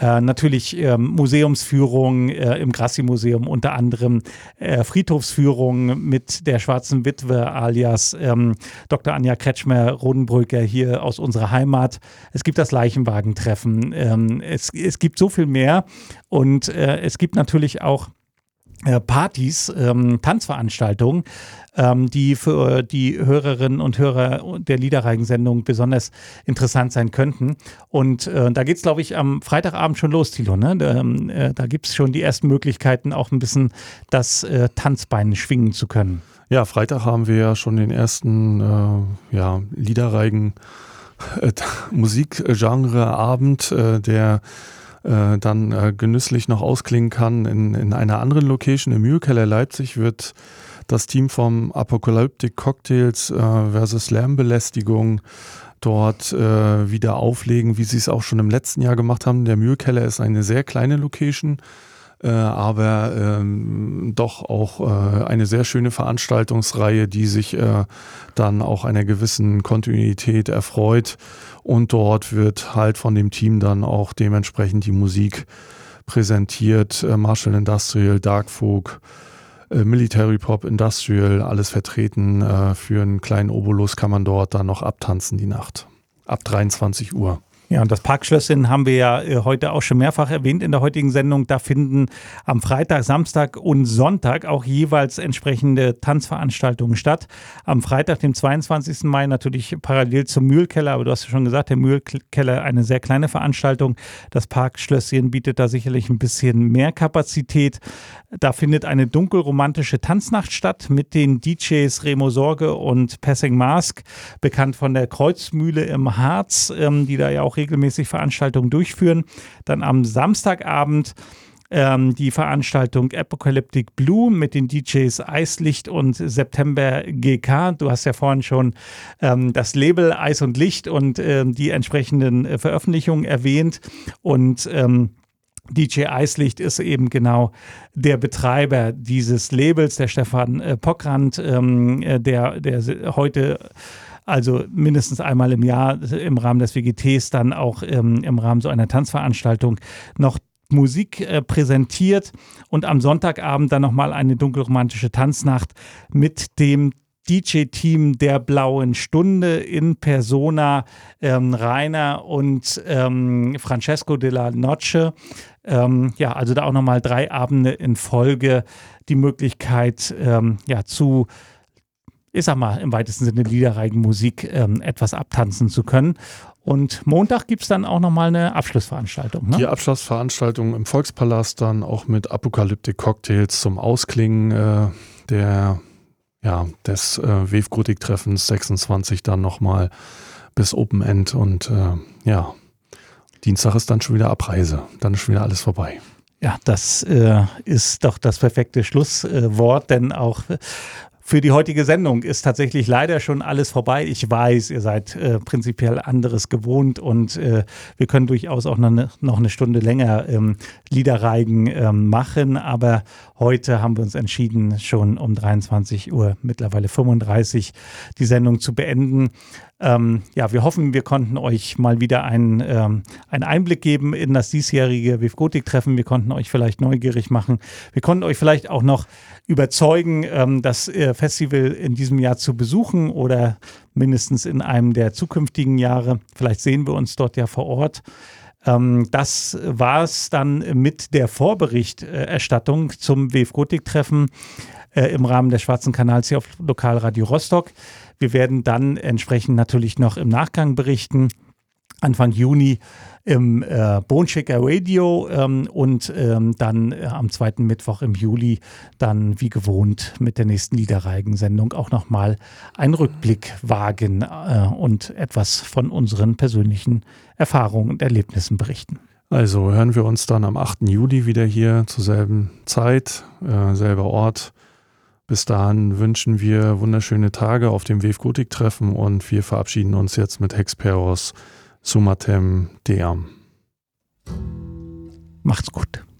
Natürlich Museumsführungen im Grassi-Museum, unter anderem Friedhofsführungen mit der Schwarzen Witwe alias Dr. Anja Kretschmer-Rodenbrücker hier aus unserer Heimat. Es gibt das Leichenwagentreffen. Es gibt so viel mehr und es gibt natürlich auch Partys, Tanzveranstaltungen, die für die Hörerinnen und Hörer der Liederreigen-Sendung besonders interessant sein könnten. Und da geht es, glaube ich, am Freitagabend schon los, Thilo. Ne? Da gibt es schon die ersten Möglichkeiten, auch ein bisschen das Tanzbein schwingen zu können. Ja, Freitag haben wir ja schon den ersten Liederreigen Musikgenre-Abend, der dann genüsslich noch ausklingen kann. In einer anderen Location, im Mühlkeller Leipzig, wird das Team vom Apocalyptic Cocktails versus Lärmbelästigung dort wieder auflegen, wie sie es auch schon im letzten Jahr gemacht haben. Der Mühlkeller ist eine sehr kleine Location, aber doch auch eine sehr schöne Veranstaltungsreihe, die sich dann auch einer gewissen Kontinuität erfreut. Und dort wird halt von dem Team dann auch dementsprechend die Musik präsentiert. Marshall Industrial, Dark Folk, Military Pop, Industrial, alles vertreten. Für einen kleinen Obolus kann man dort dann noch abtanzen die Nacht. Ab 23 Uhr. Ja, und das Parkschlösschen haben wir ja heute auch schon mehrfach erwähnt in der heutigen Sendung. Da finden am Freitag, Samstag und Sonntag auch jeweils entsprechende Tanzveranstaltungen statt. Am Freitag, dem 22. Mai, natürlich parallel zum Mühlkeller, aber du hast ja schon gesagt, der Mühlkeller eine sehr kleine Veranstaltung. Das Parkschlösschen bietet da sicherlich ein bisschen mehr Kapazität. Da findet eine dunkelromantische Tanznacht statt mit den DJs Remo Sorge und Passing Mask, bekannt von der Kreuzmühle im Harz, die da ja auch regelmäßig Veranstaltungen durchführen. Dann am Samstagabend die Veranstaltung Apocalyptic Blue mit den DJs Eislicht und September GK. Du hast ja vorhin schon das Label Eis und Licht und die entsprechenden Veröffentlichungen erwähnt. Und DJ Eislicht ist eben genau der Betreiber dieses Labels, der Stefan Pockrand, der heute also mindestens einmal im Jahr im Rahmen des WGTs dann auch im Rahmen so einer Tanzveranstaltung noch Musik präsentiert und am Sonntagabend dann nochmal eine dunkelromantische Tanznacht mit dem DJ-Team der Blauen Stunde in Persona, Rainer und Francesco della Noce. Also da auch nochmal 3 Abende in Folge die Möglichkeit zu, ich sag mal, im weitesten Sinne Liederreigenmusik etwas abtanzen zu können. Und Montag gibt es dann auch nochmal eine Abschlussveranstaltung. Ne? Die Abschlussveranstaltung im Volkspalast dann auch mit Apocalyptic Cocktails zum Ausklingen des Wave-Gotik-Treffens 26 dann nochmal bis Open End und Dienstag ist dann schon wieder Abreise. Dann ist schon wieder alles vorbei. Ja, das ist doch das perfekte Schlusswort, denn auch für die heutige Sendung ist tatsächlich leider schon alles vorbei. Ich weiß, ihr seid prinzipiell anderes gewohnt und wir können durchaus auch noch eine Stunde länger Liederreigen machen, aber heute haben wir uns entschieden, schon um 23 Uhr, mittlerweile 35, die Sendung zu beenden. Wir hoffen, wir konnten euch mal wieder einen Einblick geben in das diesjährige Wave-Gotik-Treffen. Wir konnten euch vielleicht neugierig machen. Wir konnten euch vielleicht auch noch überzeugen, das Festival in diesem Jahr zu besuchen oder mindestens in einem der zukünftigen Jahre. Vielleicht sehen wir uns dort ja vor Ort. Das war es dann mit der Vorberichterstattung zum Wave-Gotik-Treffen im Rahmen des Schwarzen Kanals hier auf Lokalradio Rostock. Wir werden dann entsprechend natürlich noch im Nachgang berichten, Anfang Juni im Boneshaker Radio und dann am 2. Mittwoch im Juli dann wie gewohnt mit der nächsten Liederreigen-Sendung auch nochmal einen Rückblick wagen und etwas von unseren persönlichen Erfahrungen und Erlebnissen berichten. Also hören wir uns dann am 8. Juli wieder hier zur selben Zeit, selber Ort. Bis dahin wünschen wir wunderschöne Tage auf dem Wave-Gotik-Treffen und wir verabschieden uns jetzt mit Hexperos Sumatem Deam. Macht's gut.